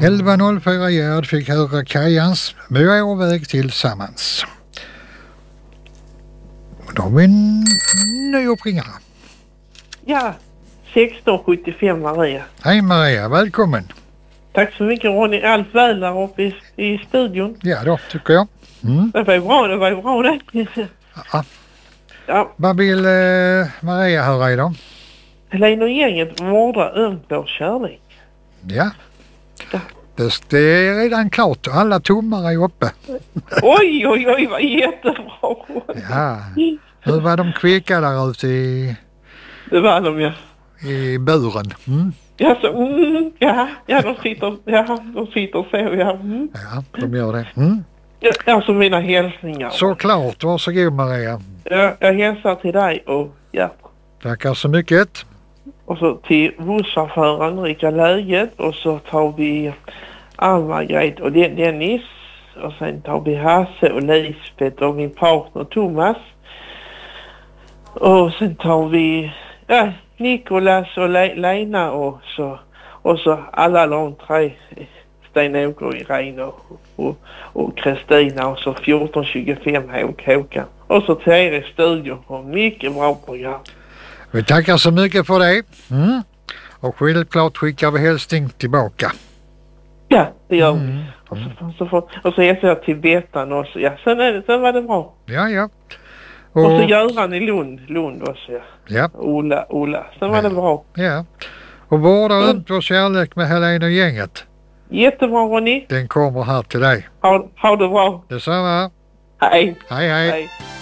11.04 Gerd fick höra Kajans Måväg tillsammans. Då har vi en ny uppringare. Ja, 1675 Maria. Hej Maria, välkommen. Tack så mycket Ronny. Allt väl där uppe i studion. Ja då, tycker jag. Det var ju bra det. Ja. Ja. Vad vill Maria höra idag? Helena och gänget vårdar ömt vår kärlek. Ja. Det är redan klart. Alla tummar är uppe. Oj, vad jättebra. Ja. Hur var de kvicka där ute Det var de, ja. i buren? Ja, de sitter så, ja. Ja, de gör det. Ja, alltså mina hälsningar. Såklart, varsågod Maria. Jag hälsar till dig och Gertrud. Tackar så mycket. Och så till busschauffören Rika läget. Och så tar vi Ann-Margret och Dennis. Och sen tar vi Hasse och Lisbeth och min partner Thomas. Och sen tar vi Nikolas och Lena och så alla de tre. Sten-Åke och Irene och Kristina och så 1425 Håkan. Och så till er i studion och mycket bra program. Vi tackar så mycket för det. Och självklart skickar vi hälsning tillbaka. Ja, det gör vi. Och så hälsar jag till Bettan också. Ja, sen var det bra. Ja. Och så Göran i Lund också. Ja. Ola. Sen var det bra. Ja. Och vårda ömt vår kärlek med Helena och gänget. Jättebra Ronny. Den kommer här till dig. Ha det bra. Detsamma. Hej. Hej.